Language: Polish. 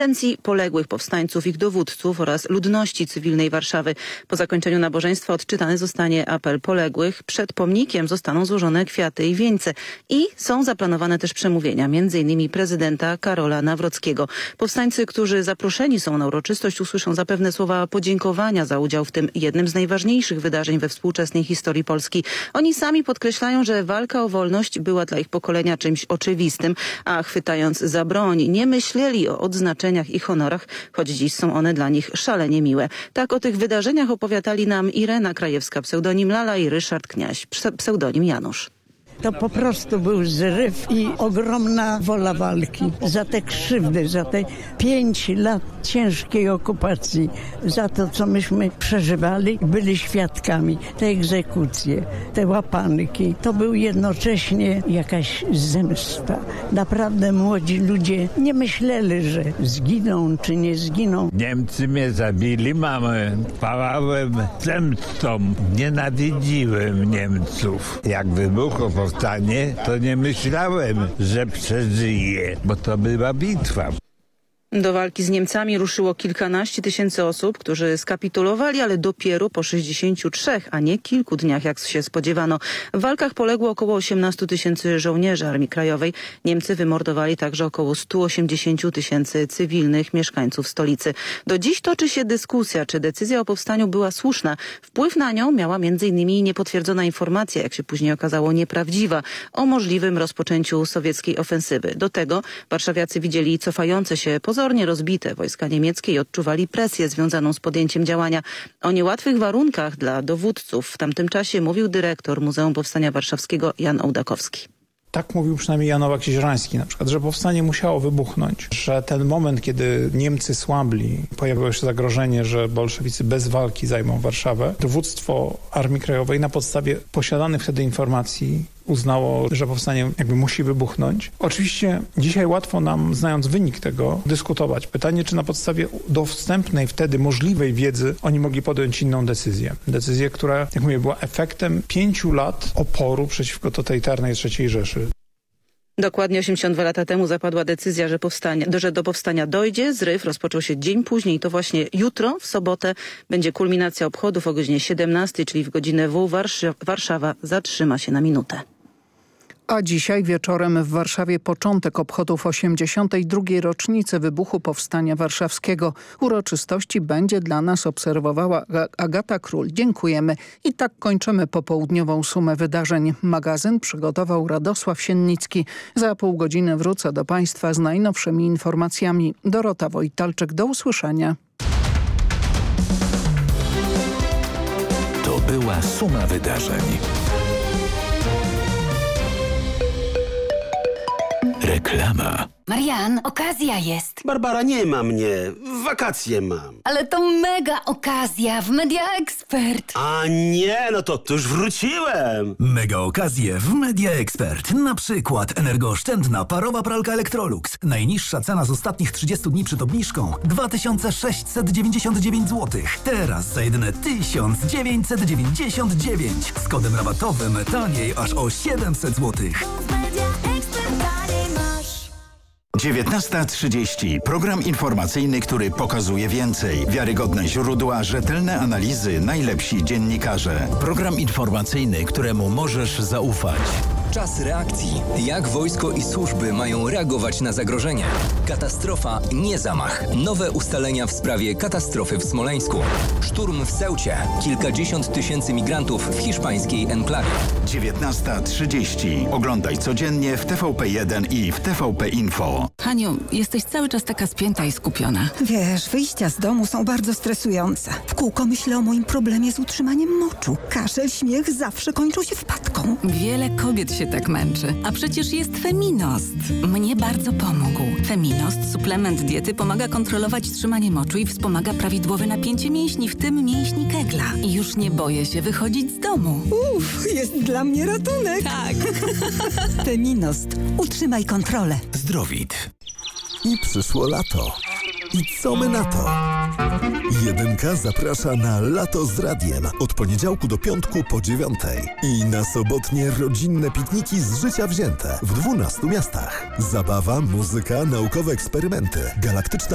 poległych powstańców, ich dowódców oraz ludności cywilnej Warszawy. Po zakończeniu nabożeństwa odczytany zostanie apel poległych. Przed pomnikiem zostaną złożone kwiaty i wieńce. I są zaplanowane też przemówienia, m.in. prezydenta Karola Nawrockiego. Powstańcy, którzy zaproszeni są na uroczystość, usłyszą zapewne słowa podziękowania za udział w tym jednym z najważniejszych wydarzeń we współczesnej historii Polski. Oni sami podkreślają, że walka o wolność była dla ich pokolenia czymś oczywistym, a chwytając za broń nie myśleli o odznaczeniach i honorach, choć dziś są one dla nich szalenie miłe. Tak o tych wydarzeniach opowiadali nam Irena Krajewska, pseudonim Lala, i Ryszard Kniaś, pseudonim Janusz. To po prostu był zryw i ogromna wola walki za te krzywdy, za te 5 lat ciężkiej okupacji, za to, co myśmy przeżywali, byli świadkami, te egzekucje, te łapanki. To był jednocześnie jakaś zemsta. Naprawdę młodzi ludzie nie myśleli, że zginą czy nie zginą. Niemcy mnie zabili, mamę. Pałałem zemstą. Nienawidziłem Niemców. Jak wybuchło powstanie, to nie myślałem, że przeżyję, bo to była bitwa. Do walki z Niemcami ruszyło kilkanaście tysięcy osób, którzy skapitulowali, ale dopiero po 63, a nie kilku dniach, jak się spodziewano. W walkach poległo około 18 tysięcy żołnierzy Armii Krajowej. Niemcy wymordowali także około 180 tysięcy cywilnych mieszkańców stolicy. Do dziś toczy się dyskusja, czy decyzja o powstaniu była słuszna. Wpływ na nią miała m.in. niepotwierdzona informacja, jak się później okazało nieprawdziwa, o możliwym rozpoczęciu sowieckiej ofensywy. Do tego warszawiacy widzieli cofające się pozornie rozbite wojska niemieckie i odczuwali presję związaną z podjęciem działania. O niełatwych warunkach dla dowódców w tamtym czasie mówił dyrektor Muzeum Powstania Warszawskiego Jan Ołdakowski. Tak mówił przynajmniej Jan Nowak-Siedzierański na przykład, że powstanie musiało wybuchnąć, że ten moment, kiedy Niemcy słabli, pojawiło się zagrożenie, że bolszewicy bez walki zajmą Warszawę, dowództwo Armii Krajowej na podstawie posiadanych wtedy informacji uznało, że powstanie jakby musi wybuchnąć. Oczywiście dzisiaj łatwo nam, znając wynik tego, dyskutować. Pytanie, czy na podstawie dostępnej wtedy możliwej wiedzy oni mogli podjąć inną decyzję. Decyzję, która, jak mówię, była efektem 5 lat oporu przeciwko totalitarnej III Rzeszy. Dokładnie 82 lata temu zapadła decyzja, że do powstania dojdzie. Zryw rozpoczął się dzień później. To właśnie jutro, w sobotę, będzie kulminacja obchodów o godzinie 17, czyli w godzinę W. Warszawa zatrzyma się na minutę. A dzisiaj wieczorem w Warszawie początek obchodów 82. rocznicy wybuchu Powstania Warszawskiego. Uroczystości będzie dla nas obserwowała Agata Król. Dziękujemy. I tak kończymy popołudniową sumę wydarzeń. Magazyn przygotował Radosław Siennicki. Za pół godziny wrócę do Państwa z najnowszymi informacjami. Dorota Wojtalczyk, do usłyszenia. To była suma wydarzeń. Reklama. Marian, okazja jest. Barbara, nie ma mnie. Wakacje mam. Ale to mega okazja w Media Expert. A nie, no to już wróciłem. Mega okazje w Media Expert. Na przykład energooszczędna parowa pralka Electrolux. Najniższa cena z ostatnich 30 dni przed obniżką 2699 zł. Teraz za jedyne 1999. Z kodem rabatowym taniej aż o 700 zł. 19:30. Program informacyjny, który pokazuje więcej. Wiarygodne źródła, rzetelne analizy, najlepsi dziennikarze. Program informacyjny, któremu możesz zaufać. Czas reakcji. Jak wojsko i służby mają reagować na zagrożenie? Katastrofa, nie zamach. Nowe ustalenia w sprawie katastrofy w Smoleńsku. Szturm w Ceucie. Kilkadziesiąt tysięcy migrantów w hiszpańskiej enklawie. 19:30. Oglądaj codziennie w TVP1 i w TVP Info. Haniu, jesteś cały czas taka spięta i skupiona. Wiesz, wyjścia z domu są bardzo stresujące. W kółko myślę o moim problemie z utrzymaniem moczu. Kaszel, śmiech zawsze kończą się wpadką. Wiele kobiet się tak męczy. A przecież jest Feminost. Mnie bardzo pomógł. Feminost, suplement diety, pomaga kontrolować trzymanie moczu i wspomaga prawidłowe napięcie mięśni, w tym mięśni kegla. I już nie boję się wychodzić z domu. Jest dla mnie ratunek. Tak. Feminost. Utrzymaj kontrolę. Zdrowit. I przyszło lato. I co my na to? Jedynka zaprasza na Lato z Radiem od poniedziałku do piątku po 9:00 i na sobotnie rodzinne pikniki z życia wzięte w 12 miastach. Zabawa, muzyka, naukowe eksperymenty, galaktyczna